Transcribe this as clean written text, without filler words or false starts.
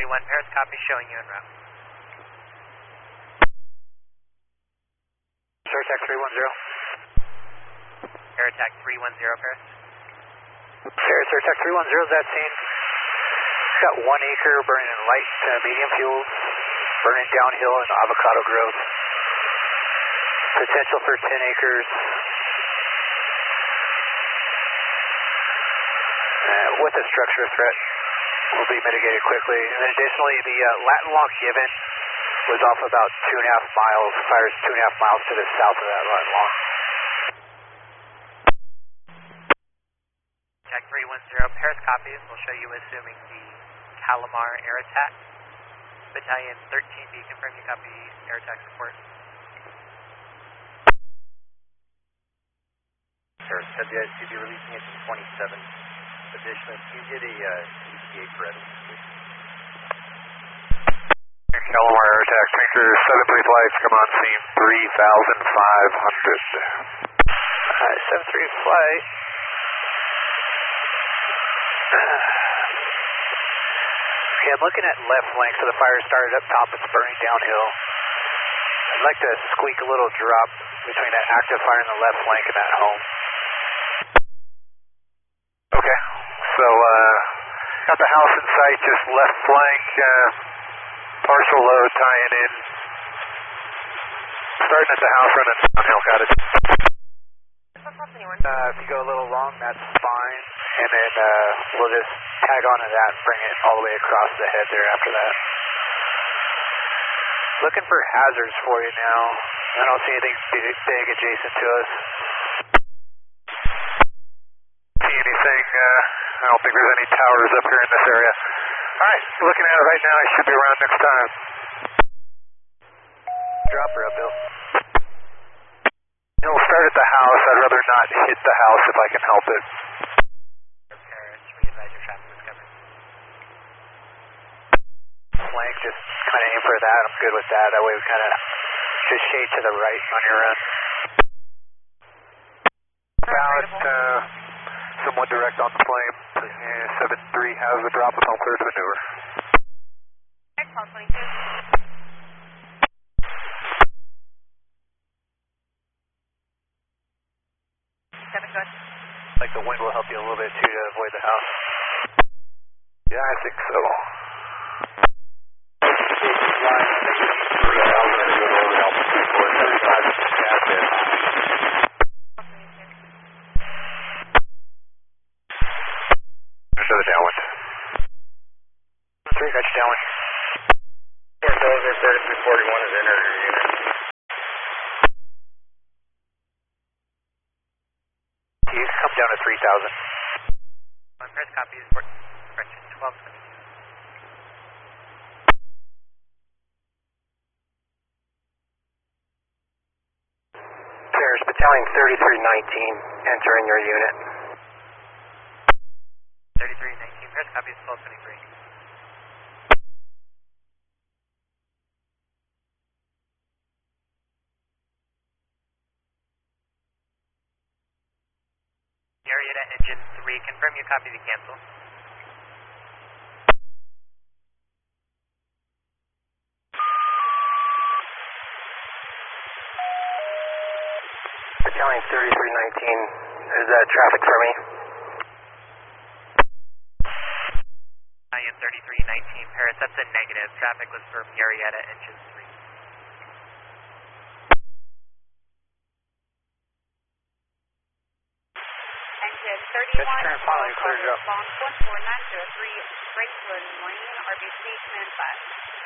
41, Paris copy, showing you en route. Air attack 310. Air attack 310, Paris. Paris, Air attack 310 is that scene. Got 1 acre burning in light to medium fuels, burning downhill in avocado grove. Potential for 10 acres. With a structure threat will be mitigated quickly. And additionally, the Latin lock given was off about 2.5 miles, fires 2.5 miles to the south of that Latin lock. Jack 310, Paris copies. We'll show you assuming the Calamar air attack. Battalion 13B, confirm you copy air attack support. Paris, WICB releasing it to 27. Additionally, can you get a ETA for evidence, please? Calamar air attack, tanker 73 flights, come on scene 3,500. 73 flight. Okay, I'm looking at left flank, so the fire started up top, it's burning downhill. I'd like to squeak a little drop between that active fire in the left flank and that home. Okay, so got the house in sight, just left flank, partial load tying in. Starting at the house, running downhill, got it. If you go a little long, that's fine, and then we'll just tag onto that and bring it all the way across the head there after that. Looking for hazards for you now. I don't see anything big adjacent to us. See anything, I don't think there's any towers up here in this area. Alright, looking at it right now, I should be around next time. Drop her up, Bill. It'll start at the house. I'd rather not hit the house if I can help it. Paris, re-advise your traffic was covered. Flank, just kind of aim for that. I'm good with that. That way we kind of just shade to the right on your run. About somewhat direct on the flame. 7-3 has the drop with all clear to maneuver. Call 22. Like the wind will help you a little bit too to avoid the house. Yeah, I think so. Another downwind. 3, got you downwind. Yeah, so over 3341 is entered your unit. You come down to 3,000. On press copies, correction 1222. Paris, Battalion 3319, entering your unit. 3319, press copies 1223. Marietta engine 3, confirm you copy to cancel. Battalion 3319, is that traffic for me? Battalion 3319, Paris, that's a negative. Traffic was for Marietta engine 3. Engine 31, finally cleared it up. response 14903, Franklin Lane, RBC, command 5.